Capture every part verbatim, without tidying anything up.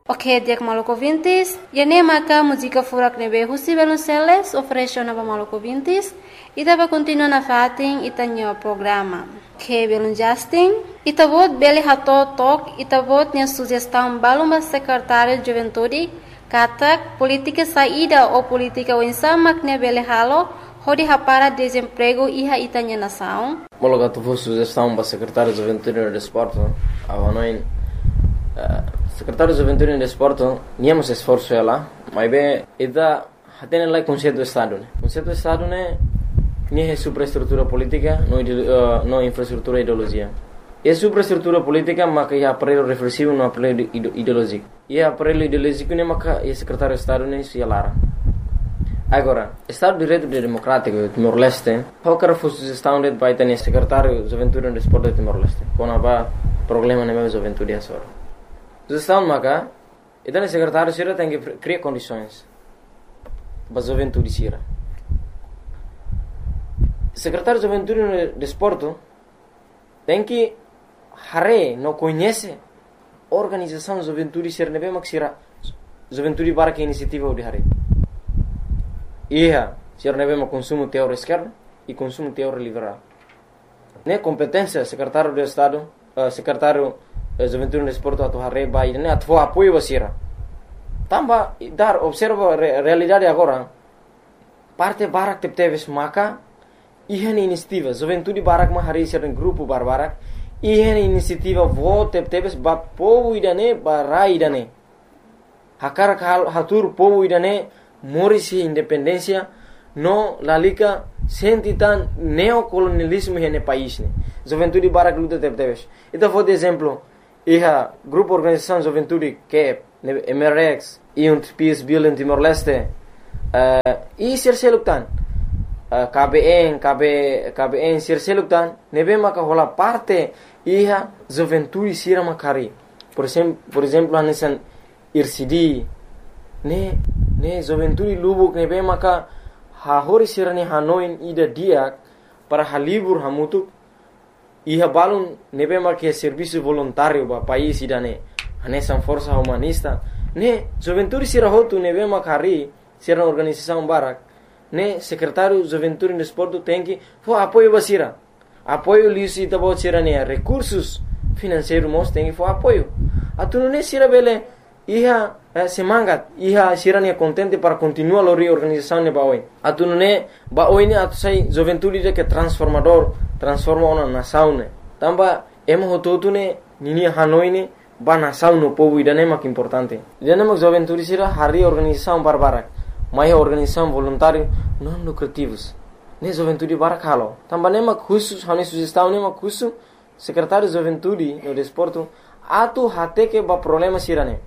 Ok, dia Maluco Vintis. E nem maca música furak nebe husi Velonceles oferece nova Maluco Vintis. E tava continua na fatin e tanho programa. Que Velon Justin. E tavot bele hato tok e tavot nia sugestão baluma secretário de Juventude. Katak política saída ou política wensamak ne bele halo. Hodi hapara desemprego iha itanya nação. Mologa tu fosse sugestão para secretário de Juventude e Desporto. Avanoin secretário de Juventude e Desporto, niamos esforço ela, mas bem, ida tem lá conceito do Estado, né? Conceito do Estado né, nem é superestrutura política, não uh, não infraestrutura ideologia. É superestrutura política, mas é aparelho reflexivo, não aparelho ideológico. E é aparelho ideológico né, mas é secretário de Estado né, se alara. Agora, Estado de Direito Democrático Timor-Leste, qual que foi a sugestão de para ter secretário de Juventude e Desporto de Timor-Leste? Quando há problema na minha juventude é só. Sugestão maka, então o secretário sira tem que criar condições para a juventude sira. Secretário de Juventude e Desporto tem que hare não conhece a organização de juventude sira nebe mak sira juventude para que iniciativa de hare. Ia sira nebe mak consumo teor esquerda e consumo teor liberal. Ne competência secretário de Estado, uh, secretário Juventude no Desporto atau hari bayi ini atau apoio basira. Tambah dar observa re, realidade agora. Parte barak tep teves maka ihan inisiativa Juventude barak ma hari sering grupo bar barak ihan inisiativa vo tep teves ba povo idane barai idane. Hakar kal hatur povo idane morisi independência no lalika sentitan neocolonialismo hene país ne. Juventude barak luta tep teves. Itu foi de exemplo. Iha grupo organização Juventude que é M R X e um P S B em Timor-Leste uh, e serseluktan uh, K B N K B K B N serseluktan nebe maka hola parte iha Juventude sira makari por exemplo por exemplo anesan I R C D ne ne Juventude lubuk nebe maka ha hori sira ne Hanoi ida dia para halibur hamutuk iha balun nebe marque serviço voluntário ba país idane anesan força humanista ne Juventude sira hotu nebe makari sira organização barak ne secretário Juventude e Desporto tem que fo apoio basira apoio lisi tabo sira ne recursos financeiros mos tem que fo apoio atunu ne sira bele iha eh, semangat iha sira ne contente para continuar a reorganização ne baoi atunu ne baoi ne atu sai Juventude de que transformador transforma uma nação ne tamba emo hototu ne nini Hanoi ne ba nação no povo idane mak importante idane mak Juventude sira hari organização barbarak mai organização voluntário não lucrativos ne Juventude barak halo tamba ne mak khusus hane sugestão ne mak khusus secretário de Juventude no Desporto atu hate que ba problema sira ne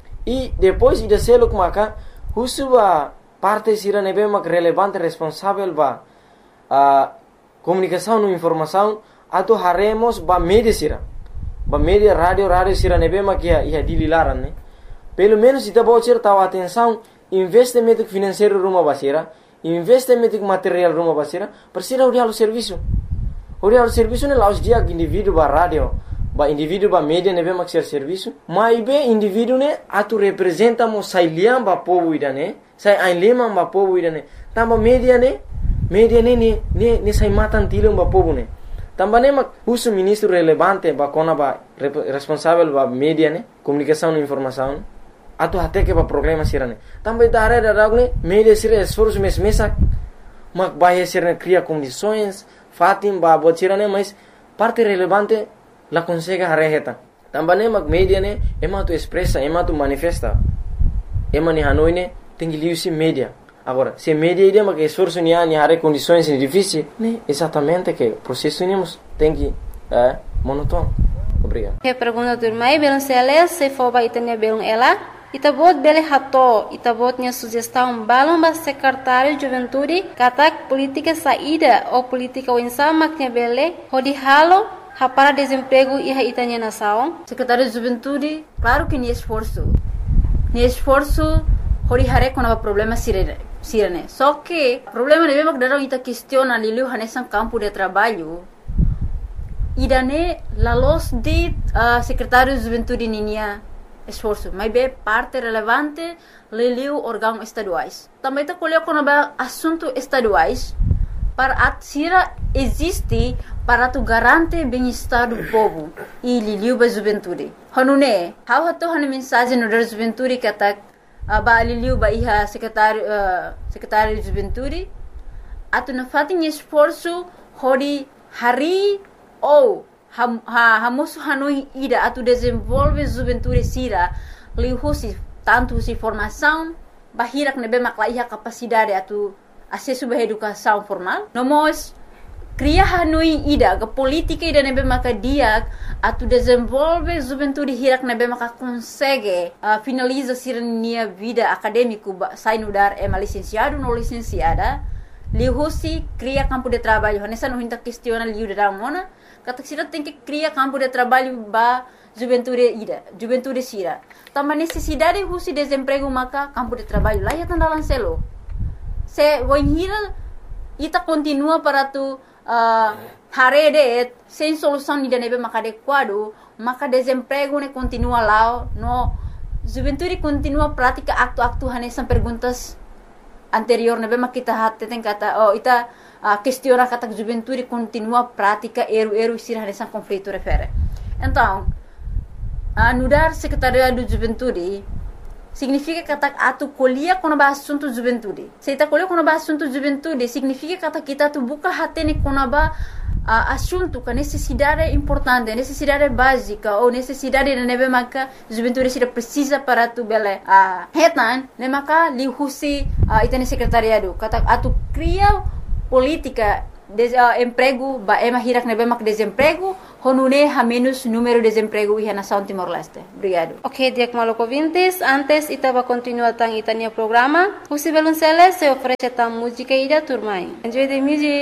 e depois ida seluk maka khusus ba parte sira ne be mak relevante responsável ba uh, comunicação e informação atau haremos ba media sira ba media radio radio sira nebe makia ia dililaran ne pelo menos ita bocir tahu atenção investimento financeiro rumah basira investimento material rumah basira persira uri halu serviço uri halu serviço ne laus dia indivíduo ba radio ba indivíduo ba media nebe mak ser serviço mai be indivíduo ne atu representa mo sailiam ba povo idane sai ainlema ba povo idane tamba media ne media ne ne ne ne sai matan tilum ba povo ne tamba ne mak uso ministro relevante ba kona ba responsável ba media ne comunicação e informação atu hate que ba problema sirane tamba idare da ragne media sira esforço mes mesak mak ba sirane cria condições fatim ba botirane mas parte relevante la consegue hareheta tamba ne mak media ne ema tu expressa ema tu manifesta ema ni Hanoi ne tengi liusi media. Agora, se media ideia mas que esforço ni ani hare condições difíceis, né? Exatamente que o processo nemos tem que é monótono. Obrigado. Que pergunta do mai belum sele se for ba itanya belum ela, itabot bele hato, itabot nya sugestão balum ba secretário de Juventude, katak política saída ou política winsama que bele, hodi halo para desemprego e a itanya nação. Secretário de Juventude, claro que ni esforço. Ni esforço hori hare com o problema sirene. Sirene. Só que o problema é mesmo que daram ita questiona liliu hanesan campo de trabalho. Idane la los de uh, secretário de Juventude ninia esforço, mas é parte relevante liliu órgãos estaduais. Também está colhendo quando é assunto estaduais para a sira existe para tu garante bem-estar do povo e liliu ba juventude. Hanune, how hato hanu mensagem no da juventude que tá ba liliu ba iha secretário uh, secretário de juventude atu na fatin esforço hori hari ou hamusu hanui ida atu desenvolve juventude sira lihusi tanto si formação bahirak nebe maklaiha capacidade atu acesso à educação formal nomos cria hanui ida ke politika ida nebe maka dia atu desenvolve juventude hirak nebe maka consegue uh, finaliza sirnia vida acadêmico sai no dar é licenciado no licenciada lihusi cria campo de trabalho nessa não hinta questiona liu da mona kata sira tem que criar campo de trabalho ba juventude ida juventude sira também necessidade husi desemprego maka campo de trabalho lá ya tanda lancelo se voinhira ita continua para tu uh, harede sem solução ida nebe maka adequado maka desemprego ne continua lá no juventude continua prática acto-acto hanesan perguntas anterior nebe maka kita hatte tem kata oh ita a questão kata juventude continua prática eru-eru sira hanesan conflito refere então a nudar secretariado de juventude significa kata atu colhia quando ba assunto juventude se ita colhia quando ba assunto juventude significa kata kita tu buka hatene quando ba uh, assunto com necessidade importante necessidade básica ou necessidade de nebe maka juventude sira precisa para tu bele a uh, hetan ne maka lihusi uh, ita secretariado kata atu cria política de uh, emprego ba ema hirak nebe mak desemprego honune ha menos número de desemprego e nação Timor-Leste. Obrigado. Ok, Diak Maloko Vintes, antes ita va continuar tang itania programa. Husi Belunceles se oferece tang música ida turmai. Enjoy the music.